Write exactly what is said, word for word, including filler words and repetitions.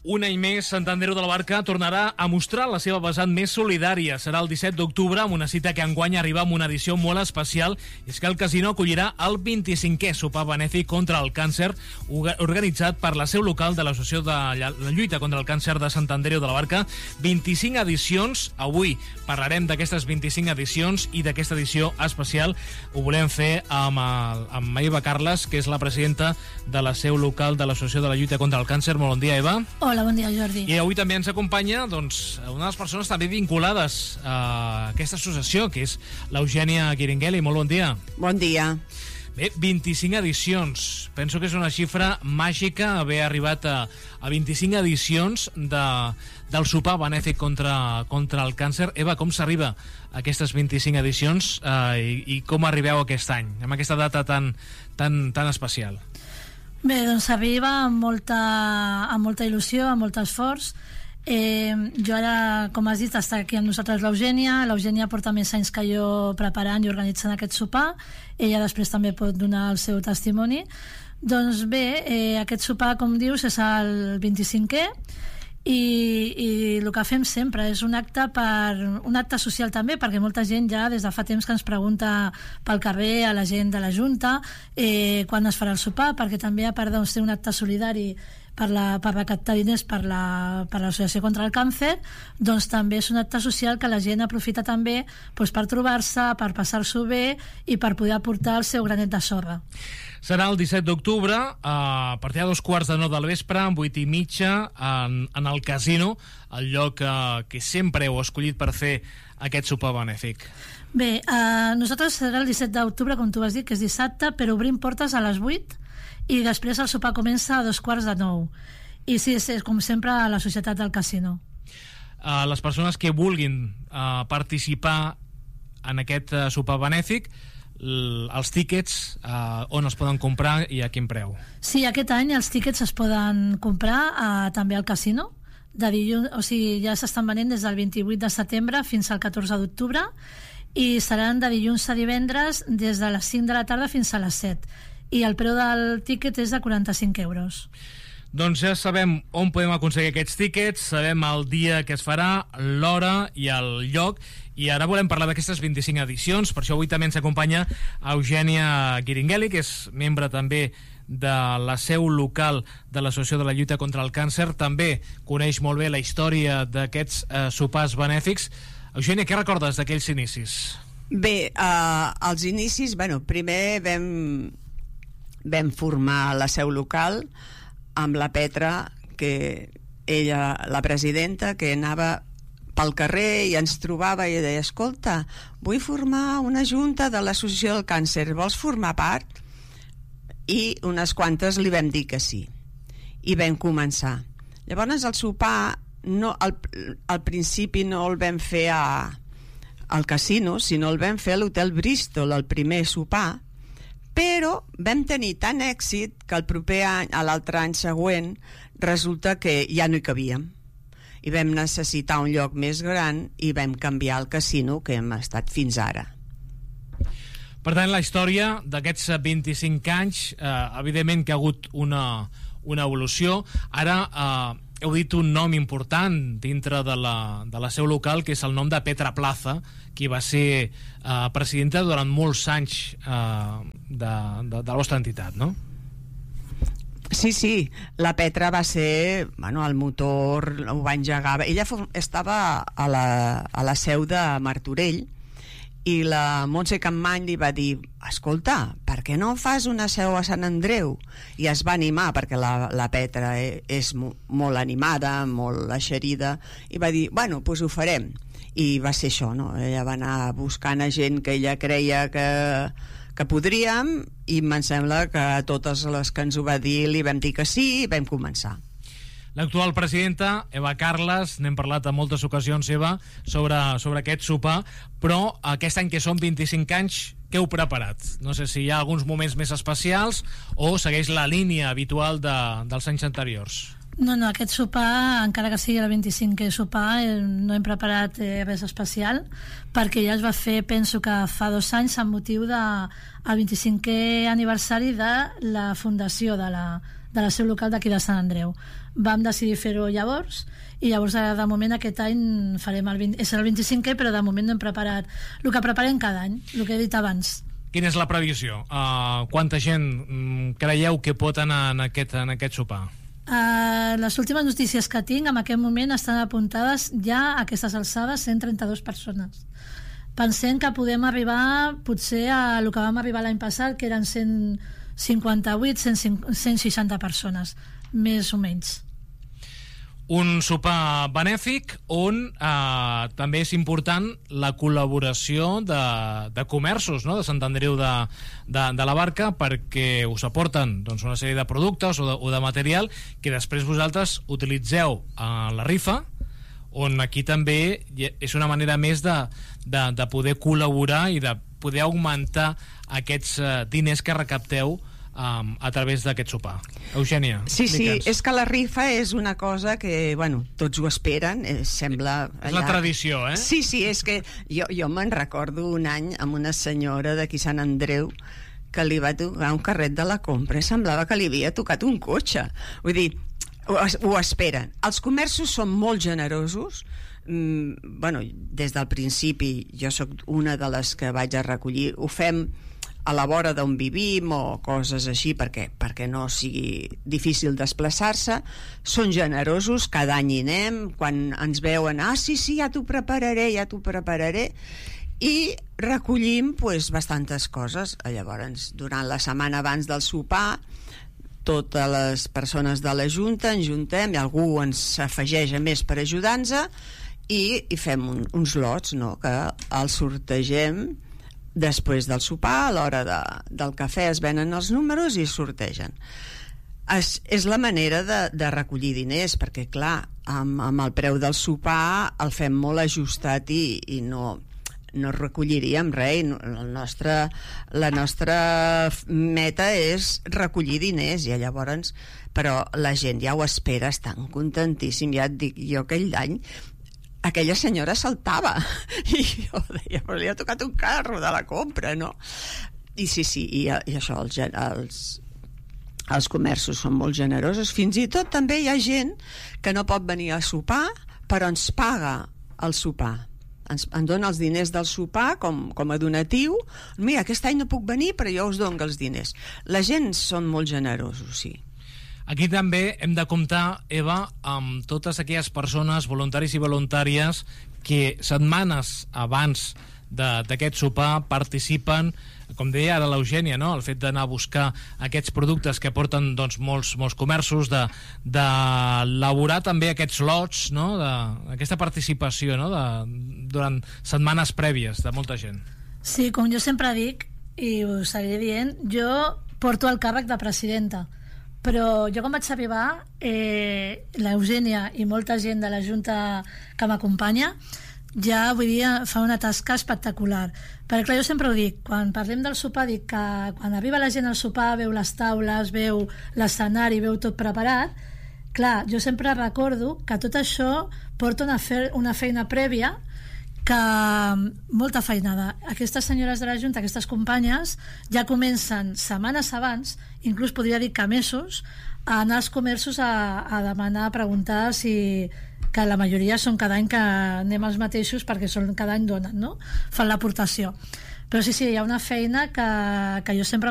Un any més, Sant Andreu de la Barca tornarà a mostrar la seva vessant més solidària. Serà el disset d'octubre, amb una cita que enguany arriba amb una edició molt especial. És que el casino acollirà el vint-i-cinquè sopar benèfic contra el càncer, organitzat per la seu local de l'Associació de la Lluita contra el Càncer de Sant Andreu de la Barca. vint-i-cinc edicions. Avui parlarem d'aquestes vint-i-cinc edicions i d'aquesta edició especial. Ho volem fer amb, el, amb Eva Carles, que és la presidenta de la seu local de l'Associació de la Lluita contra el Càncer. Molt bon dia, Eva. Hola, bon dia, Jordi. I avui també ens acompanya doncs, una de les persones també vinculades a aquesta associació, que és l'Eugènia Guiringueli. Molt bon dia. Bon dia. Bé, vint-i-cinc edicions. Penso que és una xifra màgica haver arribat a, a vint-i-cinc edicions de, del sopar benèfic contra, contra el càncer. Eva, com s'arriba a aquestes vint-i-cinc edicions eh, i, i com arribeu aquest any, amb aquesta data tan, tan, tan especial? Bé, doncs arriba amb molta, amb molta il·lusió, amb molt esforç. Eh, jo ara, com has dit, està aquí amb nosaltres l'Eugènia. L'Eugènia porta més anys que jo preparant i organitzant aquest sopar. Ella després també pot donar el seu testimoni. Doncs bé, eh, aquest sopar, com dius, és el vint-i-cinquè i, i el que fem sempre és un acte per un acte social també, perquè molta gent ja des de fa temps que ens pregunta pel carrer a la gent de la Junta eh, quan es farà el sopar, perquè també a part de ser un acte solidari per, la, per recaptar diners per la, per l'Associació contra el Càncer, doncs també és un acte social que la gent aprofita també doncs, per trobar-se, per passar-s'ho bé i per poder aportar el seu granet de sorra. Serà el disset d'octubre, a partir de dos quarts de nou del vespre, amb vuit i mitja, en, en el casino, el lloc eh, que sempre heu escollit per fer aquest sopar benèfic. Bé, eh, nosaltres serà el disset d'octubre, com tu vas dir, que és dissabte, però obrim portes a les vuit i després el sopar comença a dos quarts de nou. I sí, és com sempre a la Societat del Casino. Uh, les persones que vulguin uh, participar en aquest uh, sopar benèfic, els tíquets uh, on els poden comprar i a quin preu? Sí, aquest any els tíquets es poden comprar uh, també al casino de dilluns, o sigui, ja s'estan venent des del vint-i-vuit de setembre fins al catorze d'octubre i seran de dilluns a divendres des de les cinc de la tarda fins a les set i el preu del tíquet és de quaranta-cinc euros. Doncs ja sabem on podem aconseguir aquests tíquets, sabem el dia que es farà, l'hora i el lloc, i ara volem parlar d'aquestes vint-i-cinc edicions. Per això avui també ens acompanya Eugènia Guiringueli, que és membre també de la seu local de l'Associació de la Lluita contra el Càncer. També coneix molt bé la història d'aquests eh, sopars benèfics. Eugènia, què recordes d'aquells inicis? Bé, eh, els inicis, bueno, primer vam, vam formar la seu local amb la Petra, que ella, la presidenta, que anava pel carrer i ens trobava i deia, escolta, vull formar una junta de l'Associació del Càncer, vols formar part? I unes quantes li vam dir que sí. I vam començar. Llavors el sopar, no, al, al principi no el vam fer a, al casino, sinó el vam fer a l'Hotel Bristol, el primer sopar, però vam tenir tant èxit que el proper any, a l'altre any següent, resulta que ja no hi cabíem. I vam necessitar un lloc més gran i vam canviar el casino que hem estat fins ara. Per tant, la història d'aquests vint-i-cinc anys, eh, evidentment que ha hagut una, una evolució. Ara eh, heu dit un nom important dintre de la, de la seu local, que és el nom de Petra Plaza, qui va ser eh, presidenta durant molts anys eh, de, de, de la vostra entitat, no? Sí, sí, la Petra va ser, bueno, el motor, ho va engegar. Ella estava a la, a la seu de Martorell i la Montse Campmany li va dir, escolta, per què no fas una seu a Sant Andreu? I es va animar, perquè la, la Petra és molt animada, molt eixerida, i va dir, bueno, doncs ho farem. I va ser això, no? Ella va anar buscant a gent que ella creia que, que podríem, i em sembla que a totes les que ens ho va dir li vam dir que sí i vam començar. L'actual presidenta, Eva Carles, n'hem parlat en moltes ocasions, Eva, sobre, sobre aquest sopar, però aquest any que són vint-i-cinc anys, què heu preparat? No sé si hi ha alguns moments més especials o segueix la línia habitual de, dels anys anteriors. No, no, aquest sopar, encara que sigui el vint-i-cinquè sopar, eh, no hem preparat eh, res especial, perquè ja es va fer, penso que fa dos anys, amb motiu del vint-i-cinquè aniversari de la fundació de la, de la seu local d'aquí de Sant Andreu. Vam decidir fer-ho llavors, i llavors de moment aquest any farem el vint, és el vint-i-cinquè, però de moment no hem preparat el que preparem cada any, el que he dit abans. Quina és la previsió? Uh, quanta gent um, creieu que pot anar en aquest, en aquest sopar? Uh, les últimes notícies que tinc en aquest moment estan apuntades ja a aquestes alçades cent trenta-dues persones. Pensem que podem arribar potser a el que vam arribar l'any passat, que eren cent cinquanta-vuit, cent seixanta persones, més o menys. Un sopar benèfic on eh, també és important la col·laboració de, de comerços, no?, de Sant Andreu de, de, de la Barca, perquè us aporten doncs, una sèrie de productes o de, o de material que després vosaltres utilitzeu a la rifa, on aquí també és una manera més de, de, de poder col·laborar i de poder augmentar aquests eh, diners que recapteu Um, a través d'aquest sopar. Eugènia, sí, sí, digue'ns. És que la rifa és una cosa que, bueno, tots ho esperen, eh, sembla... És la tradició, eh? Sí, sí, és que jo, jo me'n recordo un any amb una senyora d'aquí Sant Andreu que li va tocar un carret de la compra i semblava que li havia tocat un cotxe. Vull dir, ho, ho esperen. Els comerços són molt generosos. Mm, bueno, des del principi jo sóc una de les que vaig a recollir. Ho fem a la vora d'on vivim o coses així perquè, perquè no sigui difícil desplaçar-se. Són generosos, cada any hi anem, quan ens veuen, ah, sí, sí, ja t'ho prepararé, ja t'ho prepararé, i recollim pues, bastantes coses. Llavors, durant la setmana abans del sopar, totes les persones de la Junta ens juntem i algú ens afegeix a més per ajudar-nos i, i fem un, uns lots, no?, que els sortegem després del sopar. A l'hora de, del cafè es venen els números i es sortegen. Es, és la manera de, de recollir diners, perquè clar, amb, amb el preu del sopar el fem molt ajustat i, i no, no recolliríem res. El nostre, la nostra meta és recollir diners i llavors, però la gent ja ho espera, estan contentíssim. Ja et dic, jo aquell any aquella senyora saltava i jo deia, però li ha tocat un carro de la compra, no? I sí, sí, i, i això, els, els, els comerços són molt generosos. Fins i tot també hi ha gent que no pot venir a sopar, però ens paga el sopar. Ens, ens dona els diners del sopar com, com a donatiu. Mira, aquest any no puc venir, però jo us dono els diners. La gent són molt generosos, sí. Aquí també hem de comptar, Eva, amb totes aquelles persones, voluntaris i voluntàries, que setmanes abans d'aquest sopar participen, com deia ara l'Eugènia, no?, el fet d'anar a buscar aquests productes que porten doncs, molts, molts comerços, d'elaborar de, també aquests lots, no?, d'aquesta participació, no?, de, durant setmanes prèvies de molta gent. Sí, com jo sempre dic, i ho seguiré dient, jo porto el càrrec de presidenta, però jo quan vaig arribar, eh, l'Eugènia i molta gent de la Junta que m'acompanya ja, vull dir, fa una tasca espectacular. Perquè clar, jo sempre ho dic, quan parlem del sopar, dic que quan arriba la gent al sopar, veu les taules, veu l'escenari, veu tot preparat, clar, jo sempre recordo que tot això porta una, fe una feina prèvia, que molta feinada. Aquestes senyores de la Junta, aquestes companyes, ja comencen setmanes abans, inclús podria dir que mesos, a anar als comerços a, a demanar, a preguntar si, que la majoria són cada any que anem els mateixos perquè són, cada any donen, no? Fan l'aportació. Però sí, sí, hi ha una feina que, que jo sempre